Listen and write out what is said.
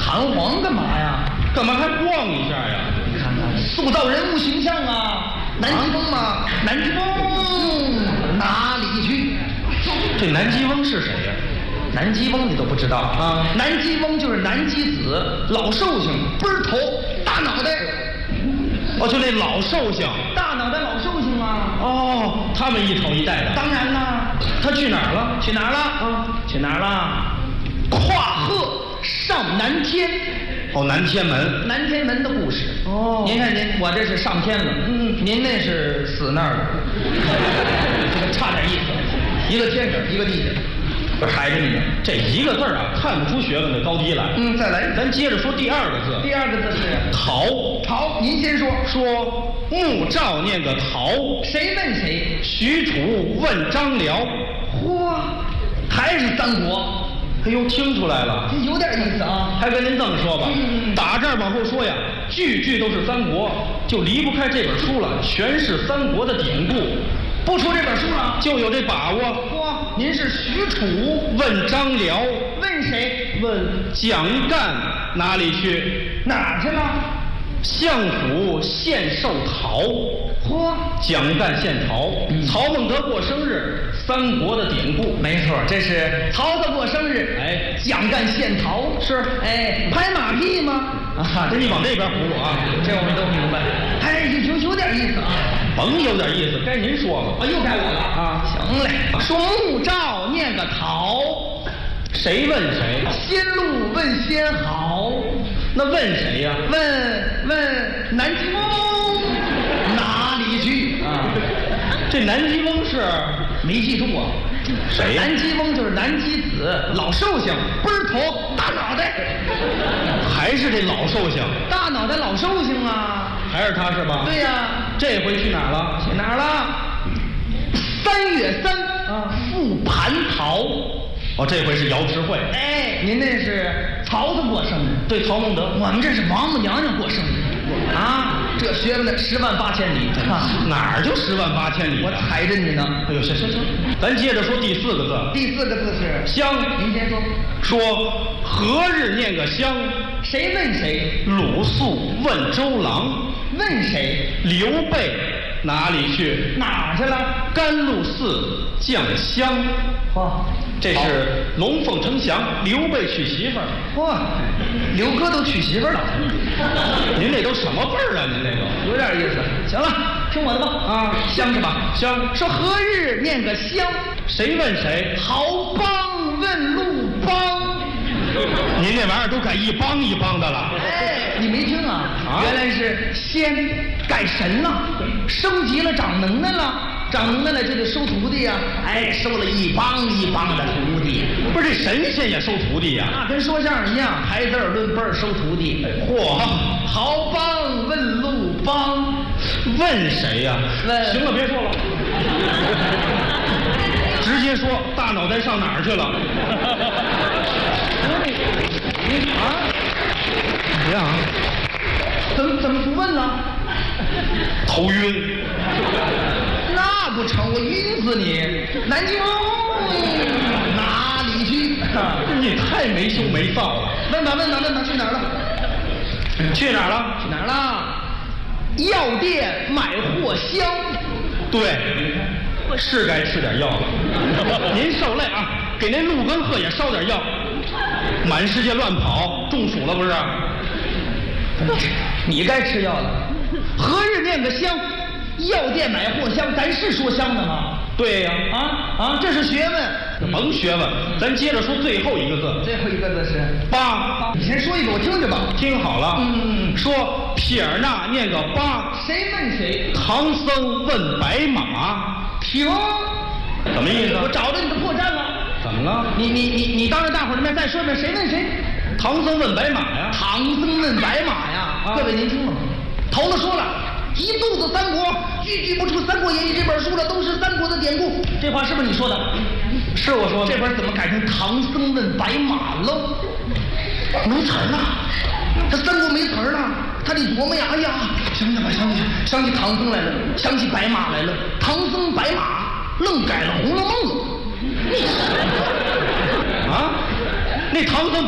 弹簧干嘛呀？ 干嘛还逛一下呀？ 你看看，塑造人物形象啊！南极翁嘛，南极翁哪里去？ 这南极翁是谁呀？ 南极翁你都不知道啊？南极翁就是南极子，老寿星，背儿头大脑袋。 哦，就那老寿星， 大脑袋老寿星啊！ 哦，他们一瞅一代的。 当然啦， 他去哪儿了？ 去哪儿了？ 啊， 去哪儿了？跨鹤上南天。 哦，南天门。 南天门的故事。 哦， 您看您，我这是上天了，您那是死那儿了，这个差点意思，一个天上，一个地下。我抬着你呢， 这一个字啊，看不出学问的高低来。 再来， 咱接着说第二个字。 第二个字是陶。 陶，您先说。 说穆兆念个陶， 谁问谁？ 许褚问张辽。 嚯，还是三国。 哎呦，听出来了， 这有点意思啊。 还跟您这么说吧，打这儿往后说呀，句句都是三国，就离不开这本书了，全是三国的典故。 不出这本书了， 就有这把握。 嚯，您是许褚问张辽， 问谁？ 问蒋干哪里去？ 哪儿去了？ 相府献寿桃。 嚯， 蒋干献桃，曹孟德过生日，三国的典故。 没错，这是曹操过生日， 哎， 蒋干献桃是， 哎，拍马屁吗？ 啊，这你往这边葫芦啊， 这我们都明白。哎，有点意思啊， 甭有点意思，该您说了。 啊，又该我了啊。行嘞，说穆兆念个陶， 谁问谁？ 先路问先好。 那问谁呀？ 问南极翁哪里去啊？ 这南极翁是没记住啊？ 谁呀？ 南极翁就是南极子，老寿星，背儿头大脑袋。 还是这老寿星？ 大脑袋老寿星啊？ 还是他是吧？ 对呀。 这回去哪儿了？ 去哪儿了？3月3啊，赴蟠桃。 哦，这回是瑶池会。 哎，您那是曹操过生日， 对，曹孟德。 我们这是王母娘娘过生日啊！这学问的108000里， 哪儿就108000里？ 我踩着你呢。 哎呦，行，咱接着说第4个字。 第4个字是香， 您先说。 说何日念个香？ 谁问谁？ 鲁肃问周郎。 问谁？ 刘备哪里去？ 哪儿去了？ 甘露寺降香。 嚯， 这是龙凤呈祥，刘备娶媳妇儿。 嚯，刘哥都娶媳妇儿了。 您这都什么辈儿啊？您这个有点意思。行了，听我的吧。啊，香是吧？ 香。 说何日念个香？ 谁问谁？ 豪帮问路帮。 您这玩意儿都改一帮一帮的了。 哎，你没听啊？原来是仙改神了，升级了，长能耐了。长能耐了就得收徒弟呀，哎，收了一帮一帮的徒弟。 不是这神仙也收徒弟呀？ 那跟说相声一样，排字儿论辈儿收徒弟。 嚯， 豪帮问路帮， 问谁呀？ 问。 行了，别说了，直接说大脑袋上哪儿去了？ 啊？ 怎样？ 怎么不问呢？ 头晕。 那不成，我晕死你！南极翁哪里去？ 你太没羞没臊了。 问吧，去哪儿了？ 去哪儿了？ 去哪儿了？药店买货香。 对，是该吃点药了。您受累啊，给那鹿跟鹤也烧点药。满世界乱跑，中暑了不是？ 你该吃药了。何日念个香？药店买货香，咱是说香的吗？ 对呀。 这是学问。 甭学问，咱接着说最后一个字。 最后一个字是八。 你先说一个，我听着吧。 听好了。说撇儿那念个八。 谁问谁？ 唐僧问白马。 停。 什么意思？ 我找着你的破绽了。 怎么了？ 你当着大伙儿的面再说一遍，谁问谁？ 唐僧问白马呀。 唐僧问白马呀。各位您听了吗？头子说了，一肚子三国，句句不出《三国演义》这本书了，都是三国的典故。这话是不是你说的？ 是我说的。 这本怎么改成唐僧问白马喽？没词儿了，他三国没词儿了，他得琢磨呀。哎呀，想起唐僧来了，想起白马来了，唐僧白马愣改了《红楼梦》了。 啊，那唐僧。